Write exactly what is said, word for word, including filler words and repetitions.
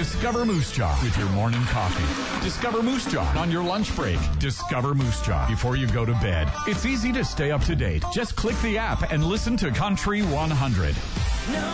Discover Moose Jaw with your morning coffee. Discover Moose Jaw on your lunch break. Discover Moose Jaw before you go to bed. It's easy to stay up to date. Just click the app and listen to Country one hundred. No.